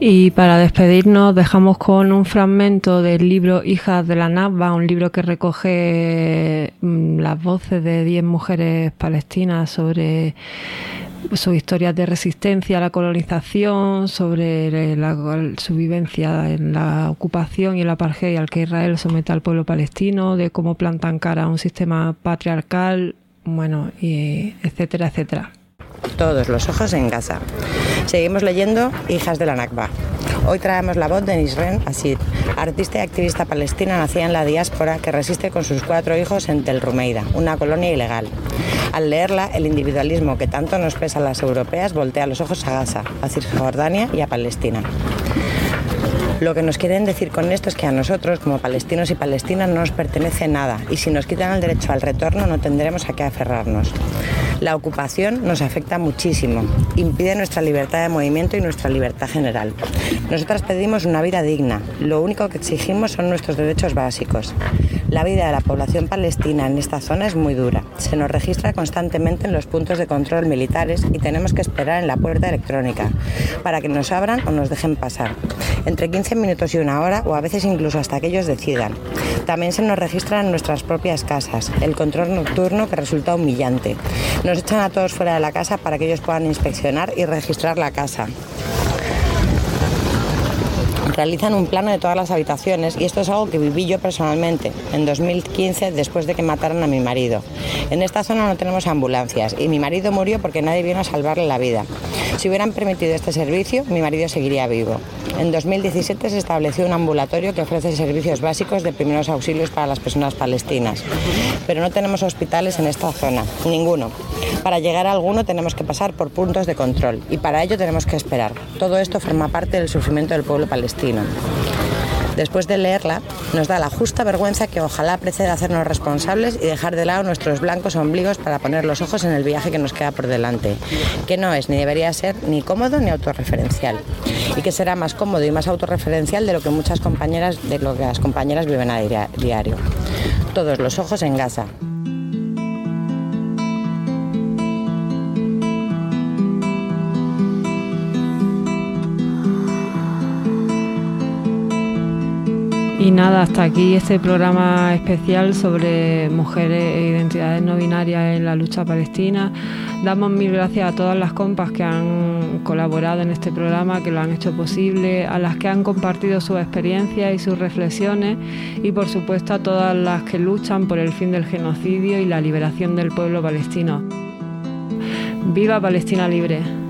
Y para despedirnos dejamos con un fragmento del libro Hijas de la Nakba, un libro que recoge las voces de 10 mujeres palestinas sobre sus historias de resistencia a la colonización, sobre su vivencia en la ocupación y el apartheid al que Israel somete al pueblo palestino, de cómo plantan cara a un sistema patriarcal, bueno, y etcétera, etcétera. Todos los ojos en Gaza. Seguimos leyendo Hijas de la Nakba. Hoy traemos la voz de Nisreen Asid, artista y activista palestina nacida en la diáspora que resiste con sus 4 hijos en Tel Rumeida, una colonia ilegal. Al leerla, el individualismo que tanto nos pesa a las europeas voltea los ojos a Gaza, a Cisjordania y a Palestina. Lo que nos quieren decir con esto es que a nosotros, como palestinos y palestinas, no nos pertenece nada y si nos quitan el derecho al retorno no tendremos a qué aferrarnos. La ocupación nos afecta muchísimo, impide nuestra libertad de movimiento y nuestra libertad general. Nosotras pedimos una vida digna, lo único que exigimos son nuestros derechos básicos. La vida de la población palestina en esta zona es muy dura. Se nos registra constantemente en los puntos de control militares y tenemos que esperar en la puerta electrónica para que nos abran o nos dejen pasar. Entre 15 minutos y una hora o a veces incluso hasta que ellos decidan. También se nos registra en nuestras propias casas, el control nocturno que resulta humillante. Nos echan a todos fuera de la casa para que ellos puedan inspeccionar y registrar la casa. Realizan un plano de todas las habitaciones y esto es algo que viví yo personalmente en 2015 después de que mataran a mi marido. En esta zona no tenemos ambulancias y mi marido murió porque nadie vino a salvarle la vida. Si hubieran permitido este servicio, mi marido seguiría vivo. En 2017 se estableció un ambulatorio que ofrece servicios básicos de primeros auxilios para las personas palestinas. Pero no tenemos hospitales en esta zona, ninguno. Para llegar a alguno tenemos que pasar por puntos de control y para ello tenemos que esperar. Todo esto forma parte del sufrimiento del pueblo palestino. Después de leerla, nos da la justa vergüenza que ojalá preceda hacernos responsables y dejar de lado nuestros blancos ombligos para poner los ojos en el viaje que nos queda por delante, que no es ni debería ser ni cómodo ni autorreferencial, y que será más cómodo y más autorreferencial de lo que las compañeras viven a diario. Todos los ojos en Gaza. Y nada, hasta aquí este programa especial sobre mujeres e identidades no binarias en la lucha palestina. Damos mil gracias a todas las compas que han colaborado en este programa, que lo han hecho posible, a las que han compartido sus experiencias y sus reflexiones y por supuesto a todas las que luchan por el fin del genocidio y la liberación del pueblo palestino. ¡Viva Palestina libre!